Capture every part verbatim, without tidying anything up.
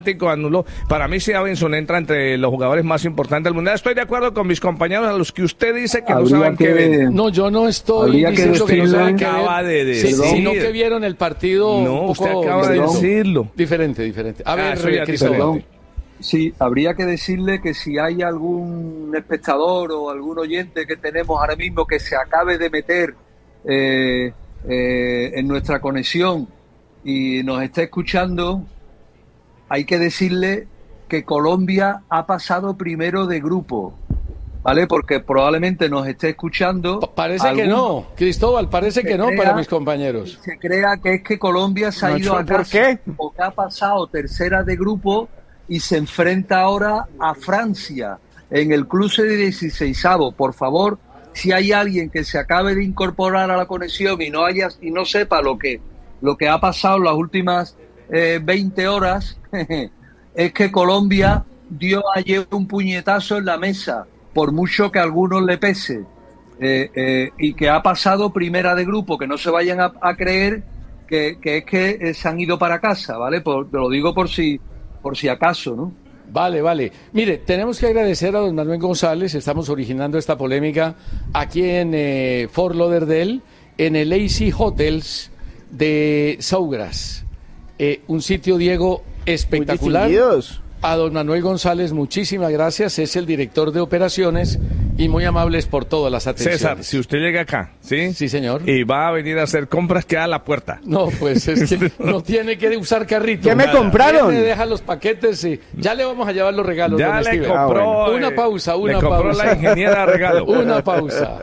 Anuló. Para mí, si Davinson entra entre los jugadores más importantes del mundial. Estoy de acuerdo con mis compañeros a los que usted dice que habría no saben que, qué ven. No, yo no estoy que diciendo que no saben qué acaba ver, de sí, decir. sino que vieron el partido No, un poco usted acaba de distinto. decirlo. Diferente, diferente. A Ah, ver, eso ya es Cristóbal. Perdón. Sí, habría que decirle que si hay algún espectador o algún oyente que tenemos ahora mismo que se acabe de meter eh, eh, en nuestra conexión y nos está escuchando, hay que decirle que Colombia ha pasado primero de grupo, ¿vale? Porque probablemente nos esté escuchando. Pa- Parece algún, que no, Cristóbal, parece que no crea, para mis compañeros. Se crea que es que Colombia se ha No, ido a ¿por casa qué? o que ha pasado tercera de grupo y se enfrenta ahora a Francia en el cruce de dieciseisavo. Por favor, si hay alguien que se acabe de incorporar a la conexión y no haya y no sepa lo que lo que ha pasado en las últimas eh, veinte horas, es que Colombia dio ayer un puñetazo en la mesa, por mucho que a algunos le pese, eh, eh, y que ha pasado primera de grupo, que no se vayan a, a creer que, que es que eh, se han ido para casa, ¿vale? Por, te lo digo por si, por si acaso, ¿no? Vale, vale. Mire, tenemos que agradecer a don Manuel González. Estamos originando esta polémica aquí en eh, Fort Lauderdale, en el A C Hotels de Sawgrass. Eh, un sitio, Diego, espectacular. A don Manuel González, muchísimas gracias. Es el director de operaciones y muy amables por todas las atenciones. César, si usted llega acá, ¿sí? Sí, señor. Y va a venir a hacer compras, queda a la puerta. No, pues es que no tiene que usar carrito. ¿Qué me Nada. compraron? Viene, deja los paquetes y ya le vamos a llevar los regalos. Ya don le Steven. compró. Ah, bueno. eh, Una pausa, una le compró pausa. la ingeniera regalo. Una pausa.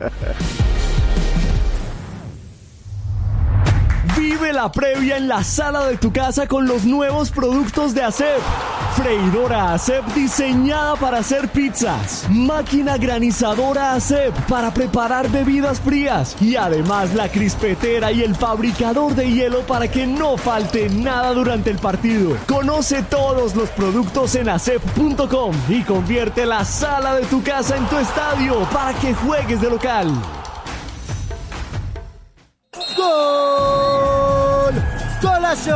Vive la previa en la sala de tu casa con los nuevos productos de ASEP. Freidora ASEP diseñada para hacer pizzas. Máquina granizadora ASEP para preparar bebidas frías. Y además la crispetera y el fabricador de hielo para que no falte nada durante el partido. Conoce todos los productos en asep punto com y convierte la sala de tu casa en tu estadio para que juegues de local. ¡Gol! ¡Golazo!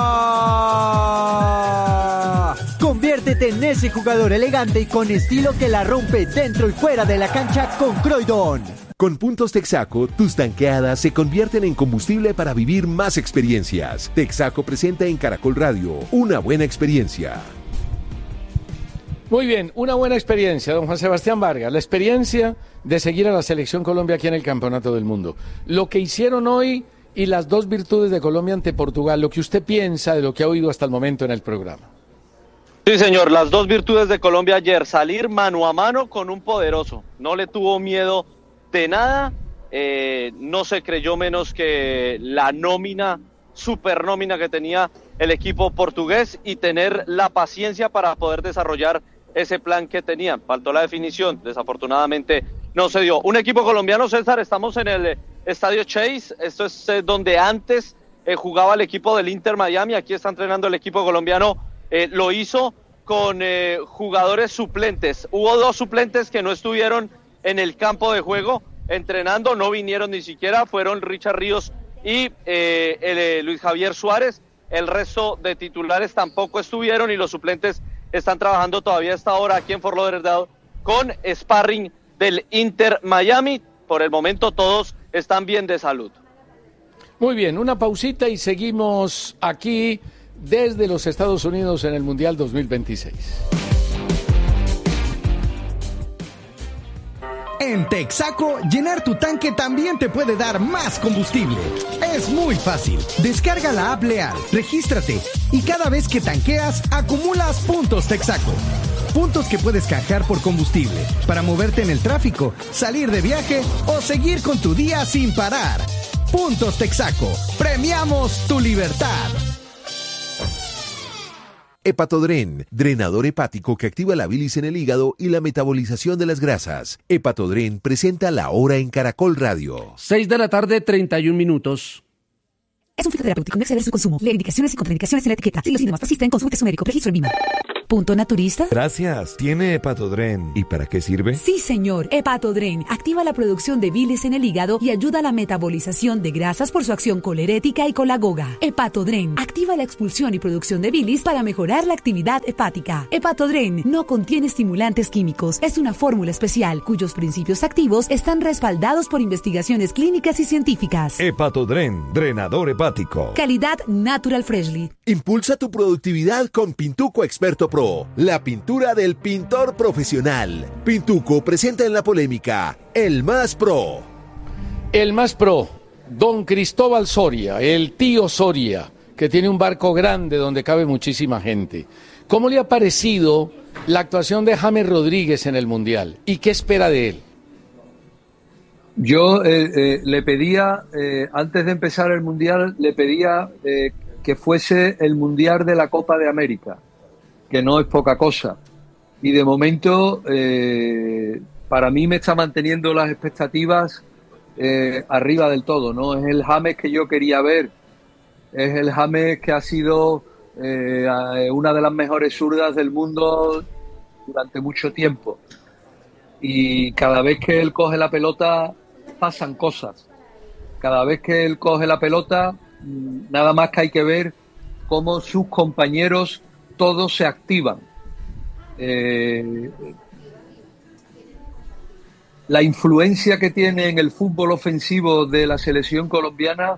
Conviértete en ese jugador elegante y con estilo que la rompe dentro y fuera de la cancha con Croydon. Con puntos Texaco, tus tanqueadas se convierten en combustible para vivir más experiencias. Texaco presenta en Caracol Radio una buena experiencia. Muy bien, una buena experiencia, don Juan Sebastián Vargas. La experiencia de seguir a la Selección Colombia aquí en el Campeonato del Mundo. Lo que hicieron hoy y las dos virtudes de Colombia ante Portugal, lo que usted piensa de lo que ha oído hasta el momento en el programa. Sí, señor, las dos virtudes de Colombia ayer, salir mano a mano con un poderoso. No le tuvo miedo de nada, eh, no se creyó menos que la nómina, super nómina que tenía el equipo portugués y tener la paciencia para poder desarrollar ese plan que tenían. Faltó la definición, desafortunadamente no se dio. Un equipo colombiano, César, estamos en el Estadio Chase, esto es eh, donde antes eh, jugaba el equipo del Inter Miami, aquí está entrenando el equipo colombiano, eh, lo hizo con eh, jugadores suplentes. Hubo dos suplentes que no estuvieron en el campo de juego entrenando, no vinieron ni siquiera, fueron Richard Ríos y eh, el, eh, Luis Javier Suárez. El resto de titulares tampoco estuvieron y los suplentes están trabajando todavía a esta hora aquí en Fort Lauderdale con sparring del Inter Miami. Por el momento todos están bien de salud. Muy bien, una pausita y seguimos aquí desde los Estados Unidos en el Mundial dos mil veintiséis. En Texaco, llenar tu tanque también te puede dar más combustible. Es muy fácil. Descarga la app Leal, regístrate y cada vez que tanqueas, acumulas puntos Texaco. Puntos que puedes canjear por combustible para moverte en el tráfico, salir de viaje o seguir con tu día sin parar. Puntos Texaco. Premiamos tu libertad. Hepatodren, drenador hepático que activa la bilis en el hígado y la metabolización de las grasas. Hepatodren presenta La Hora en Caracol Radio. seis de la tarde, treinta y un minutos. Es un fitoterapéutico, no exceder su consumo. Lee indicaciones y contraindicaciones en la etiqueta. Si los síntomas persisten, consulte su médico. Registro en Vima. ¿Punto naturista? Gracias. ¿Tiene Hepatodren? ¿Y para qué sirve? Sí, señor. Hepatodren activa la producción de bilis en el hígado y ayuda a la metabolización de grasas por su acción colerética y colagoga. Hepatodren activa la expulsión y producción de bilis para mejorar la actividad hepática. Hepatodren no contiene estimulantes químicos. Es una fórmula especial cuyos principios activos están respaldados por investigaciones clínicas y científicas. Hepatodren, drenador hepático. Calidad Natural Freshly. Impulsa tu productividad con Pintuco Experto Pro, la pintura del pintor profesional. Pintuco presenta en la polémica El Más Pro. El Más Pro, don Cristóbal Soria, el tío Soria, que tiene un barco grande donde cabe muchísima gente. ¿Cómo le ha parecido la actuación de James Rodríguez en el Mundial? ¿Y qué espera de él? Yo eh, eh, le pedía, eh, antes de empezar el Mundial, le pedía eh, que fuese el Mundial de la Copa de América, que no es poca cosa. Y de momento, eh, para mí me está manteniendo las expectativas eh, arriba del todo, ¿no? Es el James que yo quería ver, es el James que ha sido eh, una de las mejores zurdas del mundo durante mucho tiempo. Y cada vez que él coge la pelota, pasan cosas. Cada vez que él coge la pelota, nada más que hay que ver cómo sus compañeros todos se activan. Eh, la influencia que tiene en el fútbol ofensivo de la selección colombiana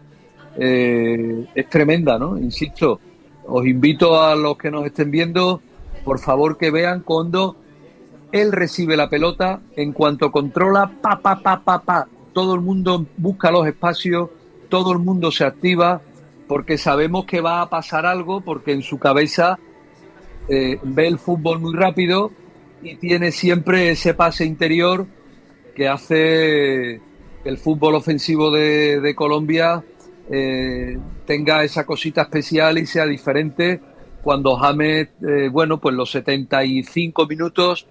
eh, es tremenda, ¿no? Insisto, os invito a los que nos estén viendo, por favor, que vean cuando él recibe la pelota, en cuanto controla, pa, pa, pa, pa, pa, todo el mundo busca los espacios, todo el mundo se activa, porque sabemos que va a pasar algo, porque en su cabeza eh, ve el fútbol muy rápido y tiene siempre ese pase interior que hace que el fútbol ofensivo de, de Colombia eh, tenga esa cosita especial y sea diferente cuando James, eh, bueno, pues los setenta y cinco minutos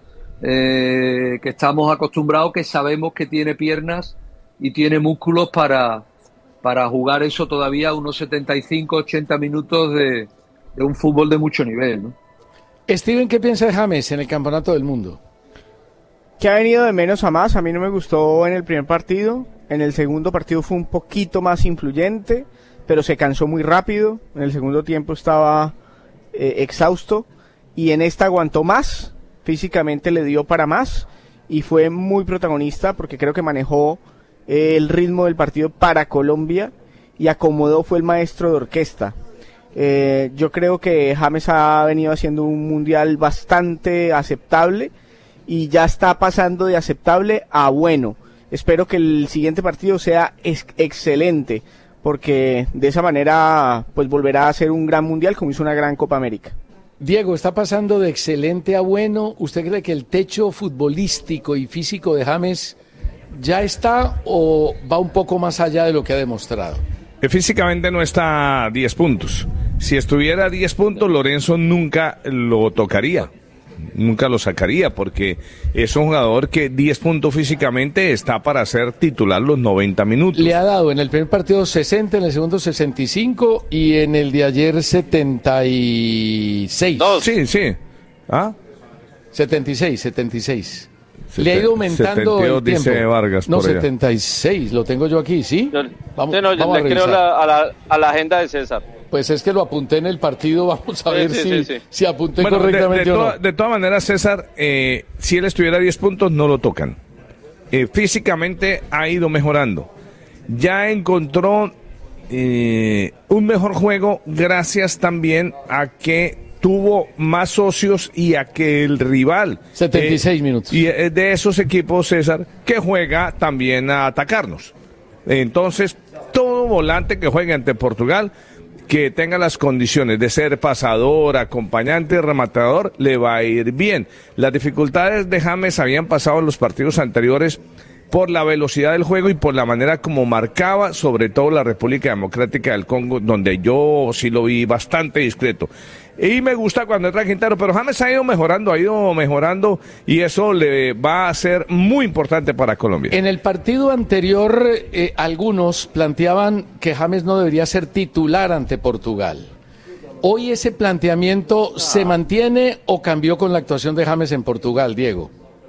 eh, que estamos acostumbrados, que sabemos que tiene piernas y tiene músculos para, para jugar eso todavía unos setenta y cinco, ochenta minutos de, de un fútbol de mucho nivel, ¿no? Steven, ¿qué piensa de James en el Campeonato del Mundo? Que ha venido de menos a más. A mí no me gustó en el primer partido. En el segundo partido fue un poquito más influyente, pero se cansó muy rápido. En el segundo tiempo estaba eh, exhausto y en esta aguantó más. Físicamente le dio para más y fue muy protagonista porque creo que manejó eh, el ritmo del partido para Colombia y acomodó, fue el maestro de orquesta. Eh, yo creo que James ha venido haciendo un mundial bastante aceptable y ya está pasando de aceptable a bueno. Espero que el siguiente partido sea ex- excelente porque de esa manera pues volverá a ser un gran mundial como hizo una gran Copa América. Diego, ¿está pasando de excelente a bueno? ¿Usted cree que el techo futbolístico y físico de James ya está o va un poco más allá de lo que ha demostrado? Físicamente no está a diez puntos. Si estuviera a diez puntos, Lorenzo nunca lo tocaría, nunca lo sacaría, porque es un jugador que diez puntos físicamente está para ser titular los noventa minutos. Le ha dado en el primer partido sesenta, en el segundo sesenta y cinco y en el de ayer setenta y seis. Dos. Sí, sí. ¿Ah? setenta y seis, setenta y seis. Le ha ido aumentando setenta y dos, el tiempo. Dice Vargas, no, por allá. setenta y seis, lo tengo yo aquí, ¿sí? Yo, vamos, sí, no, yo vamos le a creo revisar. la, a, la, a la agenda de César. Pues es que lo apunté en el partido, vamos a Sí, ver sí, si, sí, sí. si apunté Bueno, correctamente de, de, o no. toda, de todas maneras, César, eh, si él estuviera a diez puntos, no lo tocan. Eh, físicamente ha ido mejorando. Ya encontró eh, un mejor juego gracias también a que tuvo más socios y a que el rival setenta y seis eh, minutos y eh, de esos equipos, César, que juega también a atacarnos. Entonces, todo volante que juegue ante Portugal, que tenga las condiciones de ser pasador, acompañante y rematador, le va a ir bien. Las dificultades de James habían pasado en los partidos anteriores por la velocidad del juego y por la manera como marcaba, sobre todo la República Democrática del Congo, donde yo sí lo vi bastante discreto. Y me gusta cuando entra Quintero, pero James ha ido mejorando, ha ido mejorando y eso le va a ser muy importante para Colombia. En el partido anterior, eh, algunos planteaban que James no debería ser titular ante Portugal. ¿Hoy ese planteamiento se mantiene o cambió con la actuación de James en Portugal, Diego?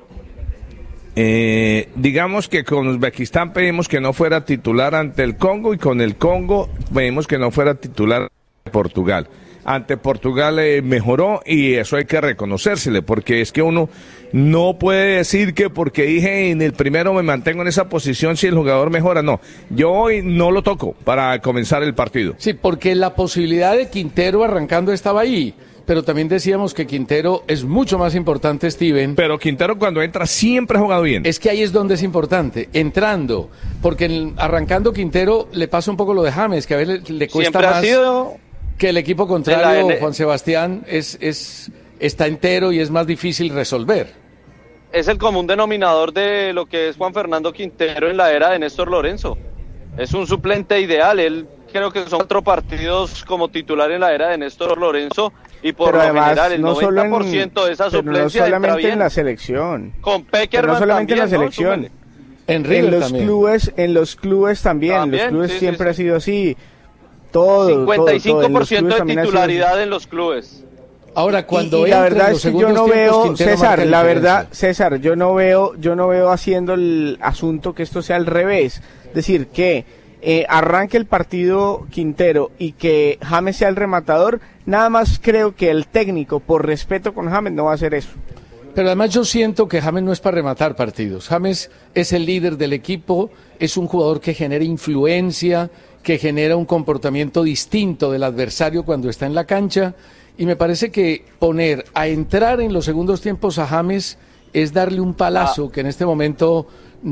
Eh, digamos que con Uzbekistán pedimos que no fuera titular ante el Congo y con el Congo pedimos que no fuera titular ante Portugal. Ante Portugal eh, mejoró y eso hay que reconocérsele, porque es que uno no puede decir que porque dije en el primero me mantengo en esa posición si el jugador mejora, no. Yo hoy no lo toco para comenzar el partido. Sí, porque la posibilidad de Quintero arrancando estaba ahí, pero también decíamos que Quintero es mucho más importante, Steven. Pero Quintero cuando entra siempre ha jugado bien. Es que ahí es donde es importante, entrando, porque en, arrancando Quintero le pasa un poco lo de James, que a veces le, le cuesta siempre más... ha sido... que el equipo contrario, Juan Sebastián, es, es está entero y es más difícil resolver. Es el común denominador de lo que es Juan Fernando Quintero en la era de Néstor Lorenzo. Es un suplente ideal. Él creo que son cuatro partidos como titular en la era de Néstor Lorenzo y por pero lo además, general el no noventa por ciento en, de esa pero suplencia no solamente entra bien. En la selección. Con Peckerman no solamente también, en la selección. ¿no? En River en los también. clubes, en los clubes también. También, los clubes sí, siempre sí, ha sido así. Todo, cincuenta y cinco por ciento todo, todo. de titularidad en los clubes. Ahora, cuando y, y la verdad es que yo no veo, César, la verdad, César, yo no veo, yo no veo haciendo el asunto que esto sea al revés. Es decir, que eh, arranque el partido Quintero y que James sea el rematador, nada más creo que el técnico, por respeto con James, no va a hacer eso. Pero además yo siento que James no es para rematar partidos. James es el líder del equipo, es un jugador que genera influencia, que genera un comportamiento distinto del adversario cuando está en la cancha, y me parece que poner a entrar en los segundos tiempos a James es darle un palazo que en este momento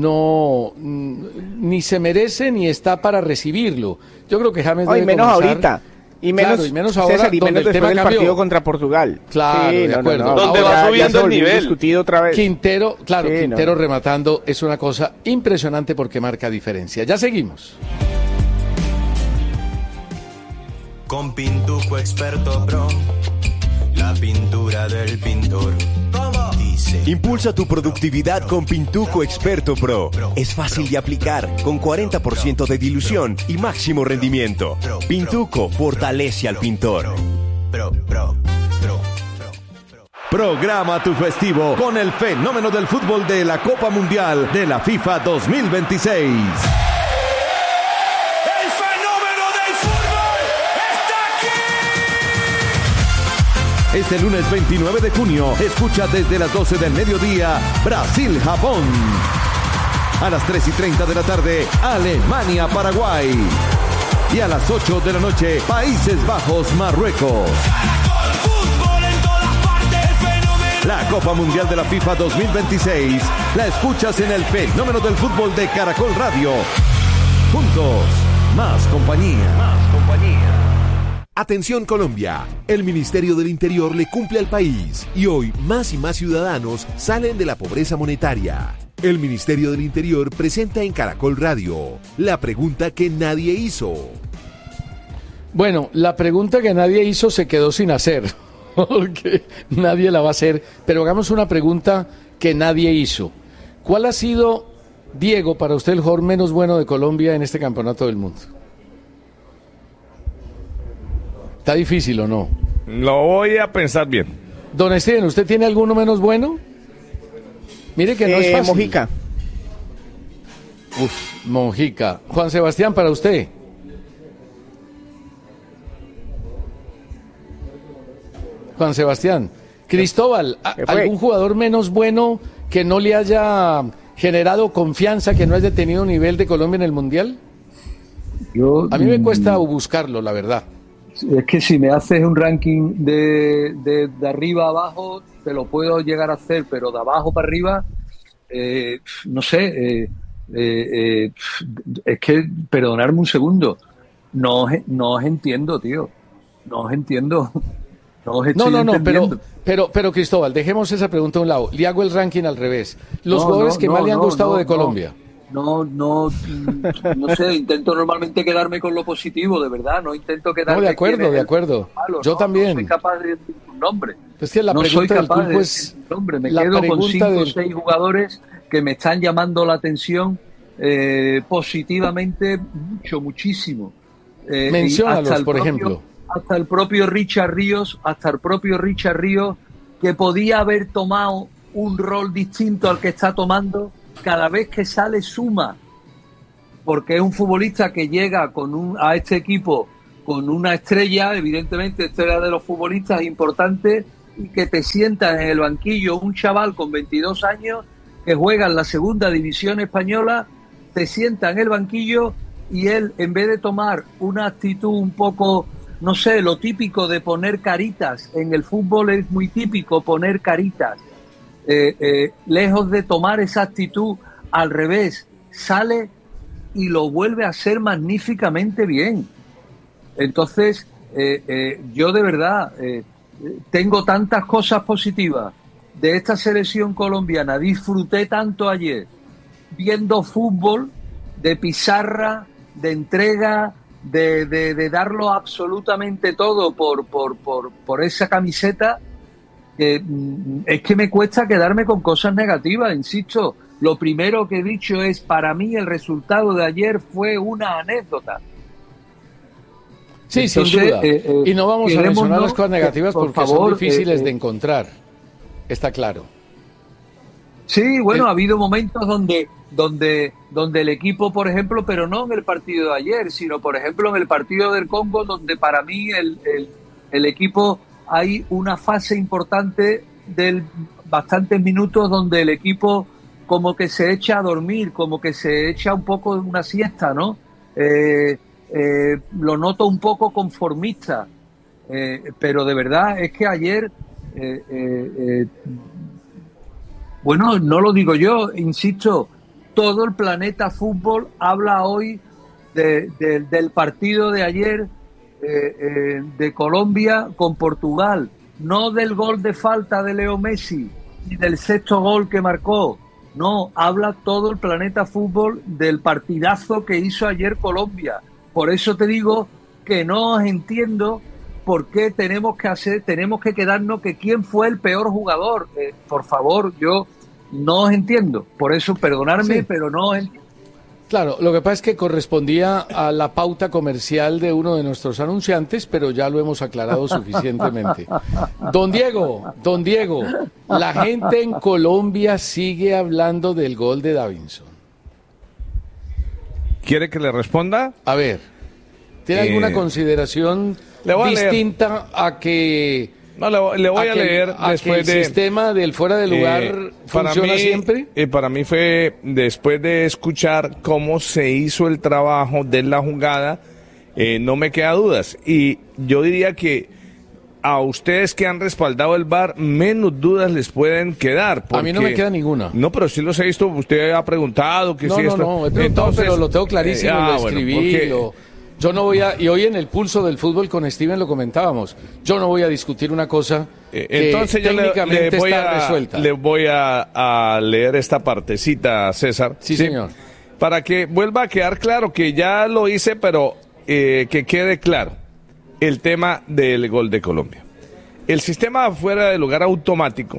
no ni se merece ni está para recibirlo. Yo creo que James debe debe menos comenzar, ahorita. Y menos, claro, y menos ahora, César, y donde menos el tema después del cambió. partido contra Portugal. Claro, sí, de no, acuerdo. No, no. Donde Ahora va subiendo ya el nivel. Discutido otra vez. Quintero, claro, Sí, Quintero no. rematando es una cosa impresionante porque marca diferencia. Ya seguimos. Con Pintuco Experto Pro, la pintura del pintor. Dice. Impulsa tu productividad con Pintuco Experto Pro. Es fácil de aplicar, con cuarenta por ciento de dilución y máximo rendimiento. Pintuco fortalece al pintor. Pro, pro, pro. Programa tu festivo con el fenómeno del fútbol de la Copa Mundial de la FIFA dos mil veintiséis. Este lunes veintinueve de junio, escucha desde las doce del mediodía, Brasil-Japón. A las tres y treinta de la tarde, Alemania-Paraguay. Y a las ocho de la noche, Países Bajos-Marruecos. La Copa Mundial de la FIFA dos mil veintiséis la escuchas en el fenómeno del fútbol de Caracol Radio. Juntos, más compañía. Más compañía. Atención Colombia, el Ministerio del Interior le cumple al país y hoy más y más ciudadanos salen de la pobreza monetaria. El Ministerio del Interior presenta en Caracol Radio la pregunta que nadie hizo. Bueno, la pregunta que nadie hizo se quedó sin hacer, porque nadie la va a hacer, pero hagamos una pregunta que nadie hizo. ¿Cuál ha sido, Diego, para usted el jugador menos bueno de Colombia en este campeonato del mundo? ¿Está difícil o no? Lo voy a pensar bien. Don Steven, ¿usted tiene alguno menos bueno? Mire que no eh, es fácil. Mojica. Uf, Mojica. Juan Sebastián, para usted. Juan Sebastián. Cristóbal, ¿algún jugador menos bueno que no le haya generado confianza, que no haya tenido nivel de Colombia en el Mundial? Yo, A mí me cuesta buscarlo, la verdad. Es que si me haces un ranking de, de, de arriba a abajo, te lo puedo llegar a hacer, pero de abajo para arriba, eh, no sé, eh, eh, eh, es que, perdonadme un segundo, no os, no os entiendo, tío, no os entiendo, no os estoy No, no, no, entendiendo. pero, pero, pero Cristóbal, dejemos esa pregunta a un lado. Le hago el ranking al revés. Los No, jugadores no, que no, más le han no, gustado no, de no. Colombia. No, no, no sé, intento normalmente quedarme con lo positivo, de verdad, no intento quedarme... No, de acuerdo, quién es de el acuerdo. malo, Yo no, también. No soy capaz de decir un nombre. Es que la no soy pregunta del capaz de pulpo decir es... un nombre. Me la quedo con pregunta cinco o del- seis jugadores que me están llamando la atención eh, positivamente mucho, muchísimo. Eh, y Menciónalos, hasta el por propio- ejemplo. hasta el propio Richard Ríos, hasta el propio Richard Ríos, que podía haber tomado un rol distinto al que está tomando. Cada vez que sale suma, porque es un futbolista que llega con un, a este equipo con una estrella, evidentemente estrella de los futbolistas importantes, y que te sientas en el banquillo un chaval con veintidós años que juega en la segunda división española, te sienta en el banquillo y él, en vez de tomar una actitud un poco, no sé, lo típico de poner caritas, en el fútbol es muy típico poner caritas, eh, eh, lejos de tomar esa actitud, al revés, sale y lo vuelve a hacer magníficamente bien. Entonces, eh, eh, yo de verdad eh, tengo tantas cosas positivas de esta selección colombiana, disfruté tanto ayer viendo fútbol, de pizarra, de entrega, de, de, de darlo absolutamente todo por, por, por, por esa camiseta, que mm, es que me cuesta quedarme con cosas negativas, insisto. Lo primero que he dicho es, para mí el resultado de ayer fue una anécdota. Sí, Entonces, sin duda. Eh, eh, y no vamos a mencionar las cosas negativas por porque favor, son difíciles eh, de encontrar. Está claro. Sí, bueno, ha habido momentos donde, donde, donde el equipo, por ejemplo, pero no en el partido de ayer, sino, por ejemplo, en el partido del Congo, donde para mí el, el, el equipo, hay una fase importante del bastantes minutos donde el equipo como que se echa a dormir, como que se echa un poco de una siesta, ¿no? Eh, eh, lo noto un poco conformista, eh, pero de verdad es que ayer, eh, eh, eh, bueno, no lo digo yo, insisto, todo el planeta fútbol habla hoy de, de, del partido de ayer eh, eh, de Colombia con Portugal, no del gol de falta de Leo Messi ni del sexto gol que marcó. No, habla todo el planeta fútbol del partidazo que hizo ayer Colombia. Por eso te digo que no os entiendo por qué tenemos que hacer, tenemos que quedarnos que quién fue el peor jugador. Eh, por favor, yo no os entiendo. Por eso, perdonadme, sí. pero no os entiendo. Claro, lo que pasa es que correspondía a la pauta comercial de uno de nuestros anunciantes, pero ya lo hemos aclarado suficientemente. Don Diego, don Diego, la gente en Colombia sigue hablando del gol de Davinson. ¿Quiere que le responda? A ver, ¿tiene eh, alguna consideración distinta a, a que... No, le, le voy a, a que, leer a después que el de... el sistema del fuera de lugar eh, funciona mí, siempre? Eh, para mí fue después de escuchar cómo se hizo el trabajo de la jugada, eh, no me queda dudas. Y yo diría que a ustedes que han respaldado el V A R, menos dudas les pueden quedar. Porque... A mí no me queda ninguna. No, pero sí los he visto, usted ha preguntado que no, si no, esto... No, no, he preguntado, Entonces, pero lo tengo clarísimo, eh, ah, lo escribí, bueno, porque... lo... Yo no voy a, y hoy en el pulso del fútbol con Steven lo comentábamos, yo no voy a discutir una cosa que Entonces técnicamente yo le, le voy está a, resuelta. Le voy a, a leer esta partecita, César. Sí, ¿sí? señor. Para que vuelva a quedar claro que ya lo hice, pero eh, que quede claro el tema del gol de Colombia. El sistema fuera de lugar automático,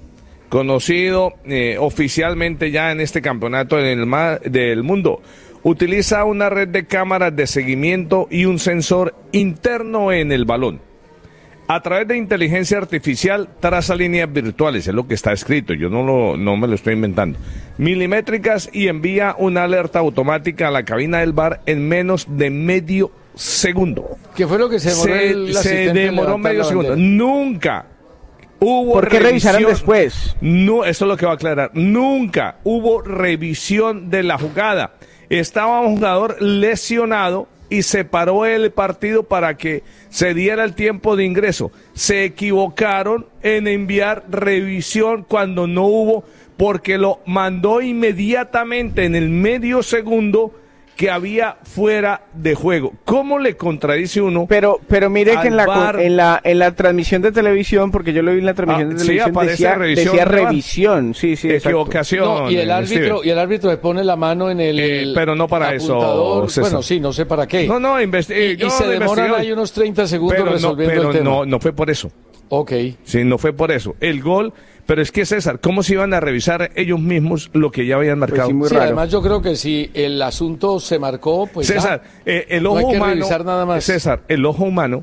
conocido eh, oficialmente ya en este campeonato en el ma- del mundo, utiliza una red de cámaras de seguimiento y un sensor interno en el balón. A través de inteligencia artificial traza líneas virtuales, es lo que está escrito, yo no, lo, no me lo estoy inventando, milimétricas, y envía una alerta automática a la cabina del V A R en menos de medio segundo. ¿Qué fue lo que se demoró? Se, el se demoró medio segundo. Nunca hubo ¿Por qué revisión, revisaron después? No, eso es lo que va a aclarar. Nunca hubo revisión de la jugada. Estaba un jugador lesionado y se paró el partido para que se diera el tiempo de ingreso. Se equivocaron en enviar revisión cuando no hubo, porque lo mandó inmediatamente en el medio segundo que había fuera de juego. ¿Cómo le contradice uno? Pero pero mire que en la, V A R, en la en la transmisión de televisión, porque yo lo vi en la transmisión ah, de televisión, sí, decía revisión, decía ¿no? revisión, sí, sí, equivocación. No, y el árbitro y el árbitro le pone la mano en el eh, pero no para apuntador. eso. Bueno, sí, no sé para qué. No, no, investi- y, y se demoran ahí unos treinta segundos pero resolviendo no, pero el tema. no, no fue por eso. Ok. Sí, no fue por eso. El gol, pero es que César, ¿cómo se iban a revisar ellos mismos lo que ya habían marcado? Pues sí, muy sí, raro. además yo creo que si el asunto se marcó, pues César, ya, eh, el no ojo hay que humano, revisar nada más. César, el ojo humano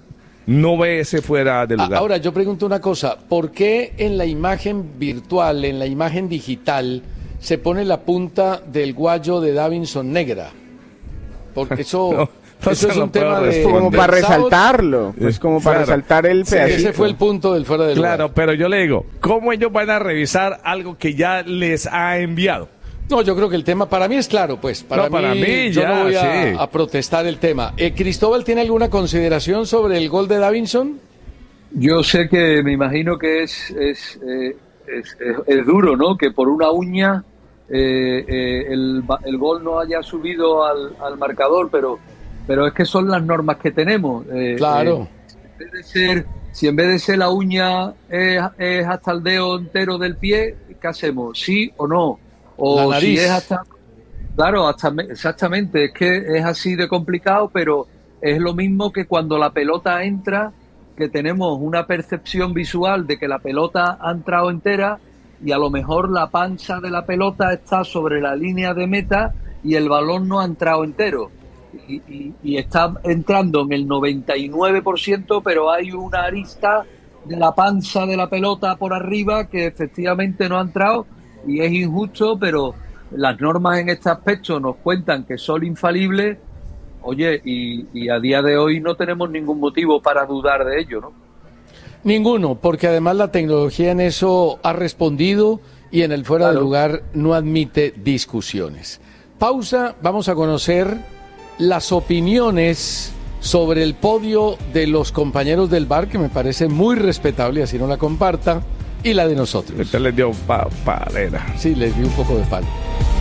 no ve ese fuera de lugar. Ahora, yo pregunto una cosa, ¿por qué en la imagen virtual, en la imagen digital, se pone la punta del guayo de Davinson negra? Porque eso... no. Eso es un tema de... Como para resaltarlo, pues como para Claro. resaltar el Sí, pedacito. Ese fue el punto del fuera de lugar. Claro, pero yo le digo, ¿cómo ellos van a revisar algo que ya les ha enviado? No, yo creo que el tema para mí es claro, pues. Para, No, para mí yo ya, no voy a, sí. a protestar el tema. Eh, ¿Cristóbal tiene alguna consideración sobre el gol de Davinson? Yo sé que me imagino que es, es, eh, es, es, es duro, ¿no? Que por una uña eh, eh, el, el gol no haya subido al, al marcador, pero... Pero es que son las normas que tenemos. Eh, Claro. Eh, en vez de ser, si en vez de ser la uña es, es hasta el dedo entero del pie, ¿qué hacemos? ¿Sí o no? O La nariz. si es hasta... Claro, hasta, exactamente. Es que es así de complicado, pero es lo mismo que cuando la pelota entra, que tenemos una percepción visual de que la pelota ha entrado entera y a lo mejor la panza de la pelota está sobre la línea de meta y el balón no ha entrado entero. Y, y, y está entrando en el noventa y nueve por ciento, pero hay una arista de la panza de la pelota por arriba que efectivamente no ha entrado y es injusto, pero las normas en este aspecto nos cuentan que son infalibles. Oye, y, y a día de hoy no tenemos ningún motivo para dudar de ello, ¿no? Ninguno, porque además la tecnología en eso ha respondido y en el fuera Claro. de lugar no admite discusiones. Pausa, vamos a conocer las opiniones sobre el podio de los compañeros del bar, que me parece muy respetable, así no la comparta, y la de nosotros. Usted les dio pa palera. Sí, les di un poco de palo.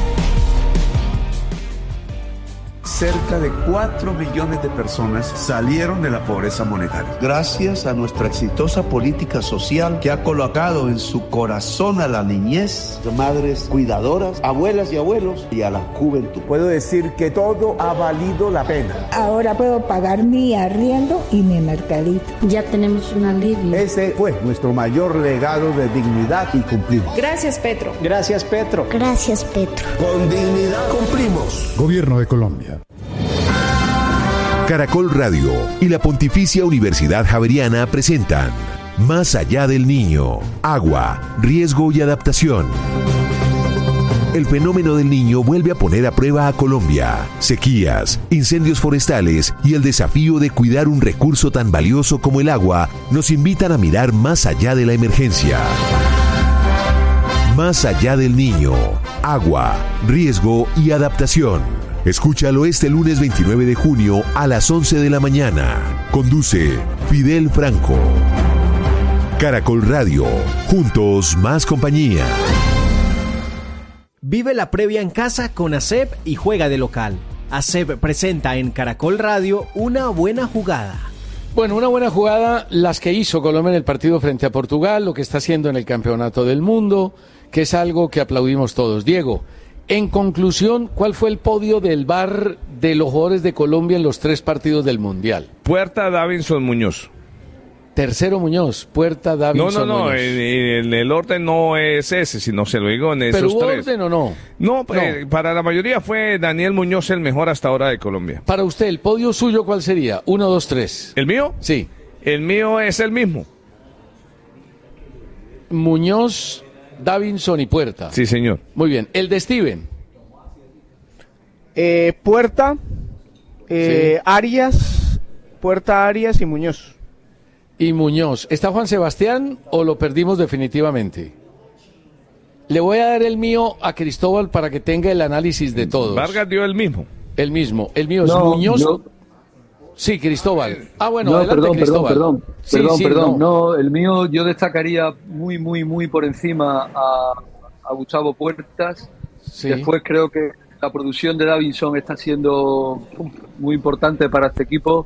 Cerca de cuatro millones de personas salieron de la pobreza monetaria. Gracias a nuestra exitosa política social que ha colocado en su corazón a la niñez, madres cuidadoras, abuelas y abuelos y a la juventud. Puedo decir que todo ha valido la pena. Ahora puedo pagar mi arriendo y mi mercadito. Ya tenemos un alivio. Ese fue nuestro mayor legado de dignidad y cumplimos. Gracias, Petro. Gracias, Petro. Gracias, Petro. Con dignidad cumplimos. Gobierno de Colombia. Caracol Radio y la Pontificia Universidad Javeriana presentan Más allá del niño, agua, riesgo y adaptación. El fenómeno del niño vuelve a poner a prueba a Colombia. Sequías, incendios forestales y el desafío de cuidar un recurso tan valioso como el agua nos invitan a mirar más allá de la emergencia. Más allá del niño, agua, riesgo y adaptación. Escúchalo este lunes veintinueve de junio a las once de la mañana. Conduce Fidel Franco. Caracol Radio. Juntos más compañía. Vive la previa en casa con A S E P y juega de local. A S E P presenta en Caracol Radio una buena jugada. Bueno, una buena jugada, las que hizo Colombia en el partido frente a Portugal, lo que está haciendo en el Campeonato del Mundo, que es algo que aplaudimos todos. Diego, en conclusión, ¿cuál fue el podio del V A R de los jugadores de Colombia en los tres partidos del Mundial? Puerta Davinson Muñoz. Tercero Muñoz, Puerta Davinson No, no, no, Muñoz. en, en el orden no es ese, sino se lo digo en esos ¿Pero hubo tres. orden o no? No, eh, para la mayoría fue Daniel Muñoz el mejor hasta ahora de Colombia. Para usted, ¿el podio suyo cuál sería? Uno, dos, tres. ¿El mío? Sí. El mío es el mismo. Muñoz, Davinson y Puerta. Sí, señor. Muy bien. ¿El de Steven? Eh, Puerta, eh, Sí. Arias, Puerta, Arias y Muñoz. Y Muñoz. ¿Está Juan Sebastián o lo perdimos definitivamente? Le voy a dar el mío a Cristóbal para que tenga el análisis de todos. Vargas dio el mismo. El mismo. El mío es No, Muñoz. yo- Sí, Cristóbal. Ah, bueno, no, adelante, perdón, perdón, Cristóbal. perdón, Sí, perdón, sí, perdón. no. No, el mío yo destacaría muy, muy, muy por encima a, a Gustavo Puertas. Sí. Después creo que la producción de Davinson está siendo uf, muy importante para este equipo.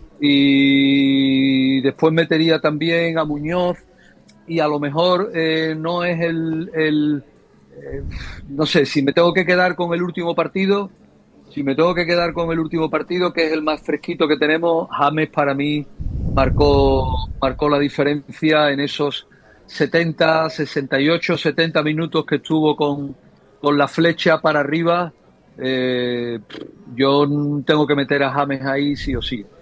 Y después metería también a Muñoz y a lo mejor eh, no es el, el eh, no sé, si me tengo que quedar con el último partido, si me tengo que quedar con el último partido, que es el más fresquito que tenemos, James para mí marcó, marcó la diferencia en esos setenta, sesenta y ocho, setenta minutos que estuvo con, con la flecha para arriba. Eh, yo tengo que meter a James ahí sí o sí.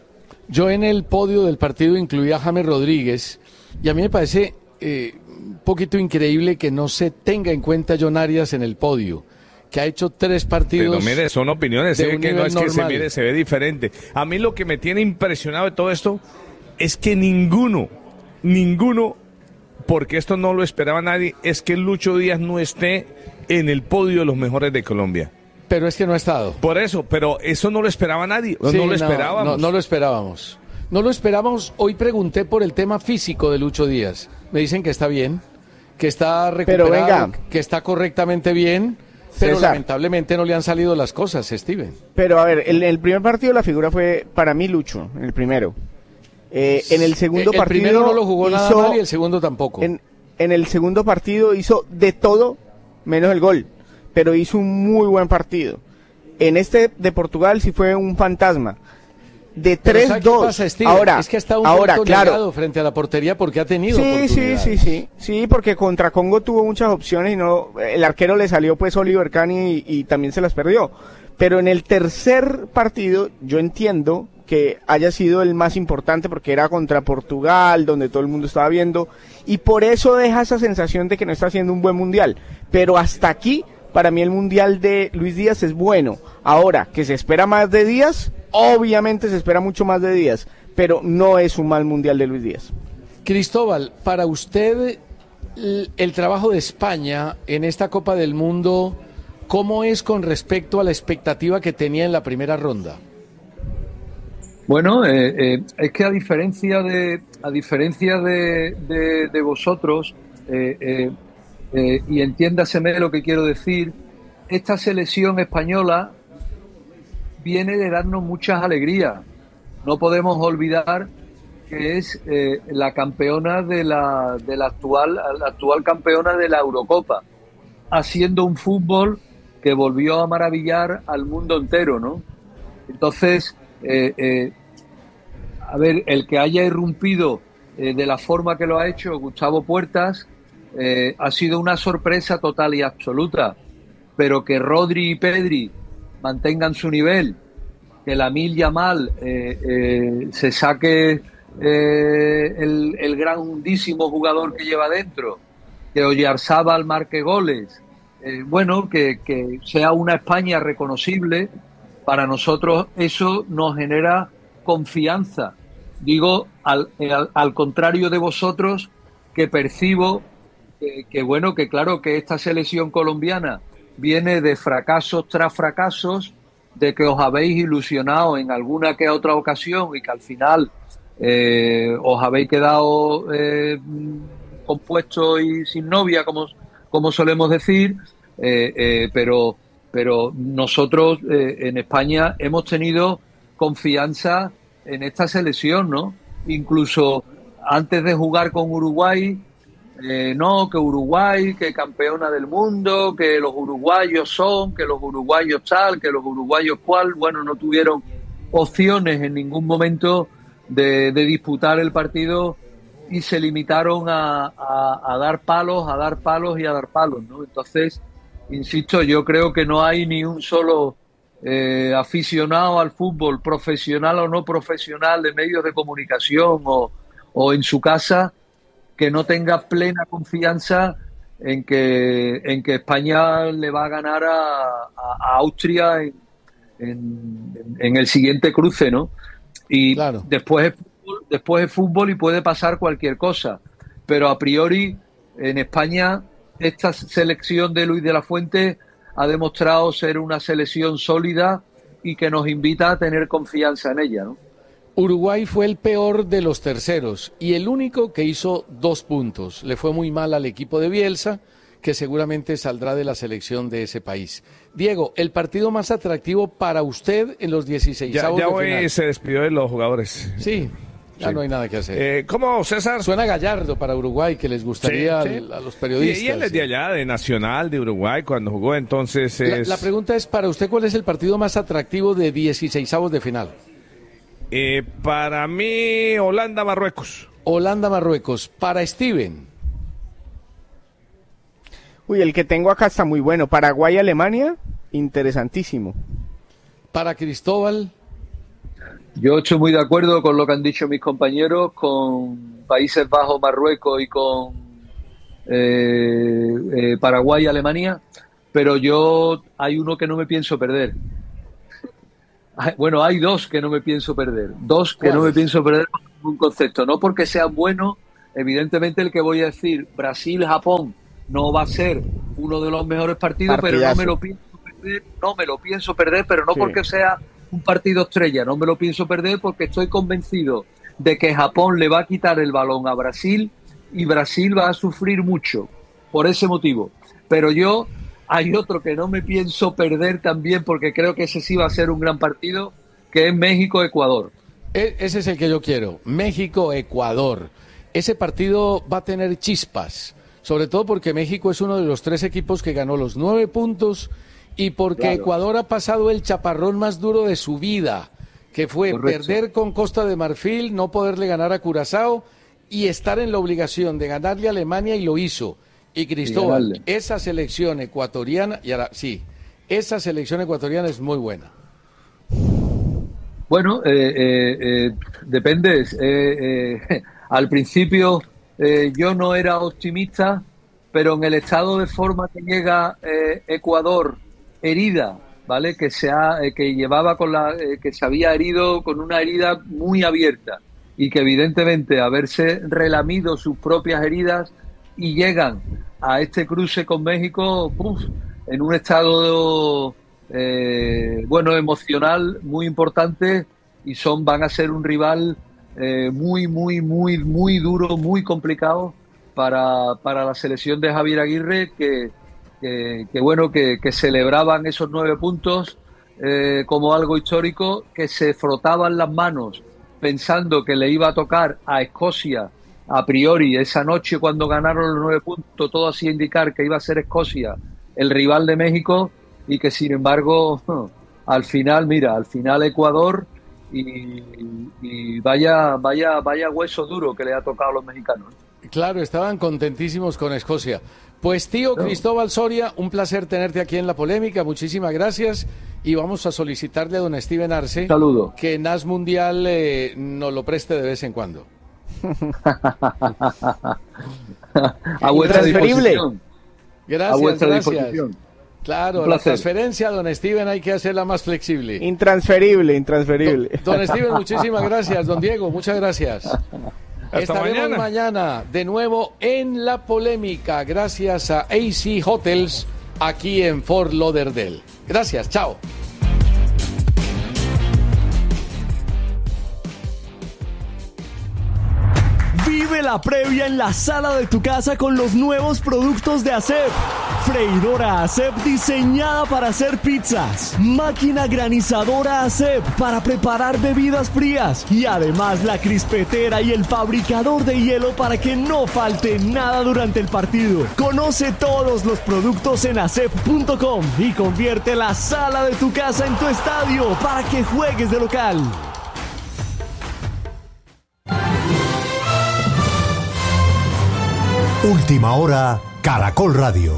Yo en el podio del partido incluía a James Rodríguez y a mí me parece eh, un poquito increíble que no se tenga en cuenta John Arias en el podio, que ha hecho tres partidos. Pero mire, son opiniones, de ¿eh? un Que no nivel es que se normal. mire, se ve diferente. A mí lo que me tiene impresionado de todo esto es que ninguno, ninguno, porque esto no lo esperaba nadie, es que Lucho Díaz no esté en el podio de los mejores de Colombia. Pero es que no ha estado. Por eso, pero eso no lo esperaba nadie, Sí, no lo esperábamos. No, no lo esperábamos. No lo esperábamos. Hoy pregunté por el tema físico de Lucho Díaz. Me dicen que está bien, que está recuperado, Pero venga. que está correctamente bien, pero César. lamentablemente no le han salido las cosas, Steven. Pero a ver, en el primer partido la figura fue para mí Lucho, en el primero. Eh, en el segundo el partido primero no lo jugó nada hizo- mal y el segundo tampoco. En, en el segundo partido hizo de todo menos el gol, pero hizo un muy buen partido. En este de Portugal sí fue un fantasma. De Pero tres ¿sabe qué dos. pasa, Steven? Ahora, es que está un ahora poquito claro. negado frente a la portería porque ha tenido Sí, sí, oportunidades. sí, sí, sí, porque contra Congo tuvo muchas opciones y no, el arquero le salió pues Oliver Kahn y, y también se las perdió. Pero en el tercer partido yo entiendo que haya sido el más importante porque era contra Portugal, donde todo el mundo estaba viendo, y por eso deja esa sensación de que no está haciendo un buen mundial. Pero hasta aquí, para mí el mundial de Luis Díaz es bueno. Ahora, que se espera más de Díaz, obviamente se espera mucho más de Díaz, pero no es un mal mundial de Luis Díaz. Cristóbal, para usted el, el trabajo de España en esta Copa del Mundo, ¿cómo es con respecto a la expectativa que tenía en la primera ronda? Bueno, eh, eh, es que a diferencia de a diferencia de, de, de vosotros, eh, eh, eh, y entiéndaseme lo que quiero decir, esta selección española viene de darnos muchas alegrías. No podemos olvidar que es eh, la campeona de la, de la actual, la actual campeona de la Eurocopa, haciendo un fútbol que volvió a maravillar al mundo entero, ¿no? Entonces, eh, eh, a ver, el que haya irrumpido eh, de la forma que lo ha hecho Gustavo Puertas eh, ha sido una sorpresa total y absoluta, pero que Rodri y Pedri mantengan su nivel, que Lamine Yamal eh, eh, se saque eh, el, el grandísimo jugador que lleva dentro, que Oyarzabal marque goles, eh, bueno, que, que sea una España reconocible, para nosotros eso nos genera confianza. Digo, al, al, al contrario de vosotros, que percibo que, que, bueno, que claro, que esta selección colombiana viene de fracasos tras fracasos, de que os habéis ilusionado en alguna que otra ocasión y que al final eh, os habéis quedado eh, compuestos y sin novia, como, como solemos decir, eh, eh, pero, pero nosotros eh, en España hemos tenido confianza en esta selección, ¿no? Incluso antes de jugar con Uruguay, eh, no, que Uruguay, que campeona del mundo, que los uruguayos son, que los uruguayos tal, que los uruguayos cual, bueno, no tuvieron opciones en ningún momento de, de disputar el partido y se limitaron a, a, a dar palos, a dar palos y a dar palos, ¿no? Entonces, insisto, yo creo que no hay ni un solo eh, aficionado al fútbol, profesional o no profesional, de medios de comunicación o, o en su casa, que no tenga plena confianza en que en que España le va a ganar a, a, a Austria en, en, en el siguiente cruce, ¿no? Y claro. después es fútbol, después es fútbol y puede pasar cualquier cosa, pero a priori en España esta selección de Luis de la Fuente ha demostrado ser una selección sólida y que nos invita a tener confianza en ella, ¿no? Uruguay fue el peor de los terceros y el único que hizo dos puntos. Le fue muy mal al equipo de Bielsa, que seguramente saldrá de la selección de ese país. Diego, el partido más atractivo para usted en los dieciseisavos ya, ya de hoy final. Se despidió de los jugadores. Sí, ya sí. No hay nada que hacer. Eh, ¿Cómo, César? Suena Gallardo para Uruguay, que les gustaría sí, sí. Al, a los periodistas. Y, y él es de allá, de Nacional, de Uruguay, cuando jugó, entonces es... La, la pregunta es, para usted, ¿cuál es el partido más atractivo de dieciseisavos de final? Eh, para mí, Holanda-Marruecos. Holanda-Marruecos. Para Steven. Uy, el que tengo acá está muy bueno. Paraguay-Alemania, interesantísimo. Para Cristóbal. Yo estoy muy de acuerdo con lo que han dicho mis compañeros, con Países Bajos, Marruecos y con eh, eh, Paraguay y Alemania, pero yo hay uno que no me pienso perder. Bueno, hay dos que no me pienso perder. Dos que no me pienso perder por ningún concepto. No porque sean buenos, evidentemente el que voy a decir, Brasil-Japón, no va a ser uno de los mejores partidos, Partidazo. pero no me lo pienso perder, no me lo pienso perder, pero no sí. porque sea un partido estrella, no me lo pienso perder porque estoy convencido de que Japón le va a quitar el balón a Brasil y Brasil va a sufrir mucho por ese motivo. Pero yo, hay otro que no me pienso perder también porque creo que ese sí va a ser un gran partido, que es México-Ecuador. E- ese es el que yo quiero, México-Ecuador. Ese partido va a tener chispas, sobre todo porque México es uno de los tres equipos que ganó los nueve puntos y porque claro. Ecuador ha pasado el chaparrón más duro de su vida, que fue Correcto. perder con Costa de Marfil, no poderle ganar a Curazao y estar en la obligación de ganarle a Alemania, y lo hizo. Y Cristóbal, y esa selección ecuatoriana, y ahora sí, esa selección ecuatoriana es muy buena. Bueno, eh, eh, eh, depende. Eh, eh, al principio eh, yo no era optimista, pero en el estado de forma que llega eh, Ecuador herida, ¿vale? Que se ha, eh, que llevaba con la, eh, que se había herido con una herida muy abierta y que evidentemente haberse relamido sus propias heridas y llegan a este cruce con México, uf, en un estado eh, bueno emocional muy importante, y son van a ser un rival eh, muy muy muy muy duro, muy complicado para, para la selección de Javier Aguirre, que, que, que bueno que, que celebraban esos nueve puntos eh, como algo histórico, que se frotaban las manos pensando que le iba a tocar a Escocia a priori esa noche cuando ganaron los nueve puntos. Todo hacía indicar que iba a ser Escocia el rival de México, y que sin embargo al final, mira, al final Ecuador, y, y vaya vaya vaya hueso duro que le ha tocado a los mexicanos. Claro, estaban contentísimos con Escocia. Pues tío no. Cristóbal Soria, un placer tenerte aquí en La Polémica, muchísimas gracias, y vamos a solicitarle a don Steven Arce Saludo. que N A S Mundial eh, nos lo preste de vez en cuando. A vuestra disposición. Gracias, a vuestra gracias. disposición. Claro, la transferencia, don Steven, hay que hacerla más flexible. Intransferible, intransferible. Don, don Steven, muchísimas gracias. Don Diego, muchas gracias. Hasta Estaremos mañana. mañana de nuevo en La Polémica, gracias a A C Hotels, aquí en Fort Lauderdale. Gracias, chao. Vive la previa en la sala de tu casa con los nuevos productos de ASEP. Freidora ASEP diseñada para hacer pizzas. Máquina granizadora ASEP para preparar bebidas frías. Y además la crispetera y el fabricador de hielo para que no falte nada durante el partido. Conoce todos los productos en asep punto com y convierte la sala de tu casa en tu estadio para que juegues de local. Última hora, Caracol Radio.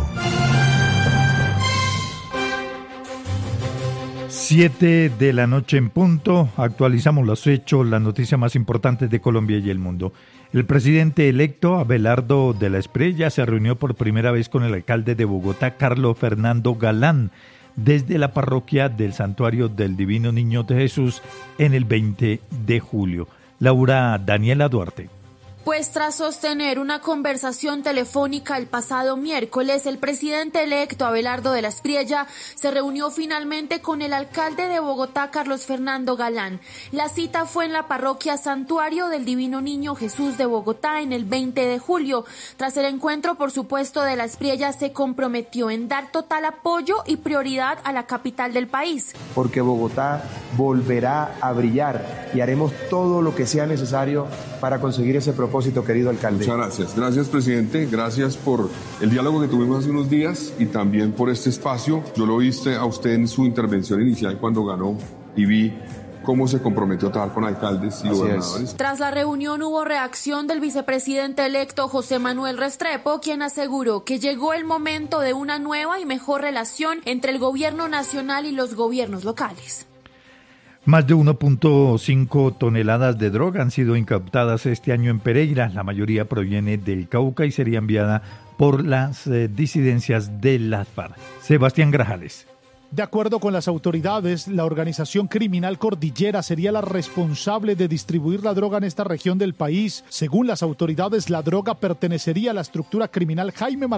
Siete de la noche en punto, actualizamos los hechos, las noticias más importantes de Colombia y el mundo. El presidente electo, Abelardo de la Espriella, se reunió por primera vez con el alcalde de Bogotá, Carlos Fernando Galán, desde la parroquia del Santuario del Divino Niño de Jesús en el veinte de julio. Laura Daniela Duarte. Pues tras sostener una conversación telefónica el pasado miércoles, el presidente electo Abelardo de la Espriella se reunió finalmente con el alcalde de Bogotá, Carlos Fernando Galán. La cita fue en la parroquia Santuario del Divino Niño Jesús de Bogotá en el veinte de julio. Tras el encuentro, por supuesto, de la Espriella se comprometió en dar total apoyo y prioridad a la capital del país. Porque Bogotá volverá a brillar y haremos todo lo que sea necesario para conseguir ese propósito. Propósito, querido alcalde. Muchas gracias. Gracias, presidente. Gracias por el diálogo que tuvimos hace unos días y también por este espacio. Yo lo viste a usted en su intervención inicial cuando ganó y vi cómo se comprometió a trabajar con alcaldes y Así gobernadores. Es. Tras la reunión hubo reacción del vicepresidente electo José Manuel Restrepo, quien aseguró que llegó el momento de una nueva y mejor relación entre el gobierno nacional y los gobiernos locales. Más de uno punto cinco toneladas de droga han sido incautadas este año en Pereira. La mayoría proviene del Cauca y sería enviada por las eh, disidencias de las FARC. Sebastián Grajales. De acuerdo con las autoridades, la organización criminal Cordillera sería la responsable de distribuir la droga en esta región del país. Según las autoridades, la droga pertenecería a la estructura criminal Jaime Martínez